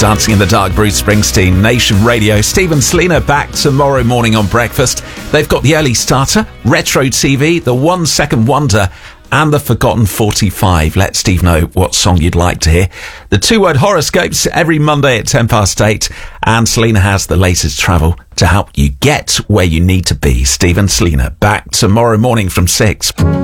Dancing in the Dark, Bruce Springsteen, Nation Radio. Steve and Selena back tomorrow morning on Breakfast. They've got the early starter, Retro TV, the 1 Second Wonder, and the Forgotten 45. Let Steve know what song you'd like to hear. The 2-word horoscopes every Monday at 8:10. And Selena has the latest travel to help you get where you need to be. Steve and Selena back tomorrow morning from 6.